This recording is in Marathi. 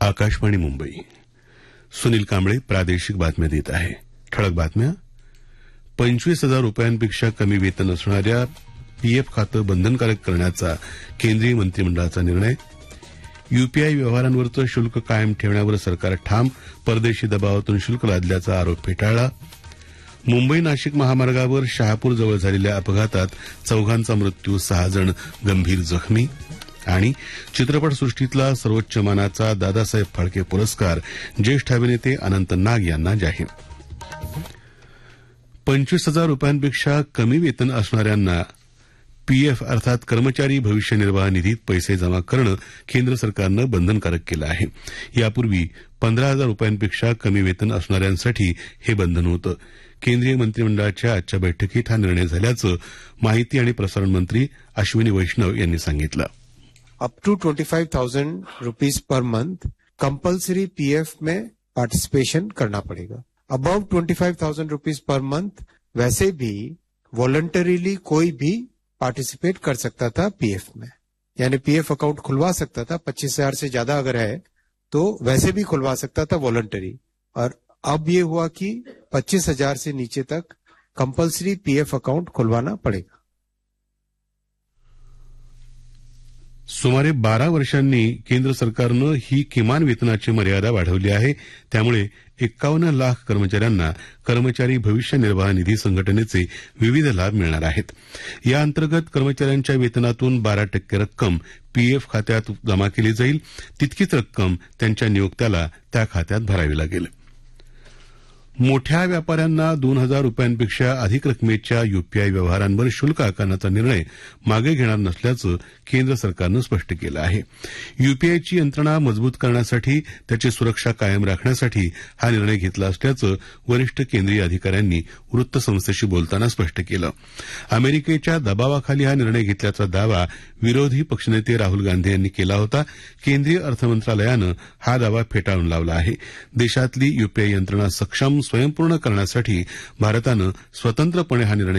आकाशवाणी मुंबई. सुनील कांबळे प्रादेशिक बातम्या देत आहे. ठळक बातम्या. 25,000 रुपयांपेक्षा कमी वेतन असणाऱ्या पीएफ खातं बंधनकारक करण्याचा केंद्रीय मंत्रिमंडळाचा निर्णय. यूपीआय व्यवहारांवरचं शुल्क कायम ठेवण्यावर सरकार ठाम. परदेशी दबावातून शुल्क लादल्याचा आरोप फेटाळला. मुंबई नाशिक महामार्गावर शहापूर जवळ झालेल्या अपघातात 4 मृत्यू, 6 जण गंभीर जखमी. आणि चित्रपटसृष्टीतला सर्वोच्च मानाचा दादासाहेब फाळके पुरस्कार ज्येष्ठ अभिनेते अनंत नाग यांना जाहीर. 25,000 रुपयांपेक्षा कमी वेतन असणाऱ्यांना पीएफ अर्थात कर्मचारी भविष्य निर्वाह निधीत पैसे जमा करणं केंद्र सरकारनं बंधनकारक केलं आहे. यापूर्वी 15,000 रुपयांपेक्षा कमी वेतन असणाऱ्यांसाठी हे बंधन होतं. केंद्रीय मंत्रिमंडळाच्या आजच्या बैठकीत हा निर्णय झाल्याचं माहिती आणि प्रसारण मंत्री अश्विनी वैष्णव यांनी सांगितलं. Up to 25,000 rupees per month compulsory PF में पार्टिसिपेशन करना पड़ेगा. अबव 25,000 रुपीज पर मंथ वैसे भी वॉलंटरीली कोई भी पार्टिसिपेट कर सकता था पीएफ में, यानी पीएफ अकाउंट खुलवा सकता था. 25,000 से ज्यादा अगर है तो वैसे भी खुलवा सकता था वॉलंटरी. और अब ये हुआ कि 25,000 से नीचे तक कंपल्सरी पीएफ अकाउंट खुलवाना पड़ेगा. सुमारे 12 वर्षांनी केंद्र सरकारनं ही किमान वेतनाची मर्यादा वाढवली आहे. त्यामुळे 51 लाख कर्मचाऱ्यांना कर्मचारी भविष्य निर्वाह निधी संघटनेचे विविध लाभ मिळणार आहेत. या अंतर्गत कर्मचाऱ्यांच्या वेतनातून 12% रक्कम पीएफ खात्यात जमा केली जाईल. तितकीच रक्कम त्यांच्या नियोक्त्याला त्या खात्यात भरावी लागेल. मोठ्या व्यापाऱ्यांना 2,000 रुपयांपेक्षा अधिक रकमेच्या यूपीआय व्यवहारांवर शुल्क आकारण्याचा निर्णय मागे घेणार नसल्याचं केंद्र सरकारनं स्पष्ट केलं आहे. यूपीआयची यंत्रणा मजबूत करण्यासाठी, त्याची सुरक्षा कायम राखण्यासाठी हा निर्णय घेतला असल्याचं वरिष्ठ केंद्रीय अधिकाऱ्यांनी वृत्तसंस्थेशी बोलताना स्पष्ट केलं. अमेरिकेच्या दबावाखाली हा निर्णय घेतल्याचा दावा विरोधी पक्षनेते राहुल गांधी यांनी केला होता. केंद्रीय अर्थमंत्रालयानं हा दावा फेटाळून लावला आहे. देशातली यूपीआय यंत्रणा सक्षम, स्वयंपूर्ण करण्यासाठी भारतानं स्वतंत्रपणे हा निर्णय